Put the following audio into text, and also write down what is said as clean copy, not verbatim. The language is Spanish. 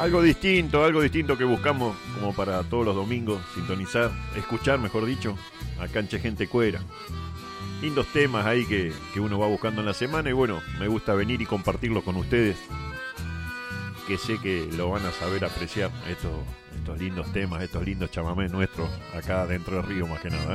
algo distinto que buscamos como para todos los domingos sintonizar, escuchar, mejor dicho, acá en Che Gente Cuera. Lindos temas ahí que uno va buscando en la semana y bueno, me gusta venir y compartirlos con ustedes, que sé que lo van a saber apreciar estos lindos temas, estos lindos chamamés nuestros acá dentro del río más que nada,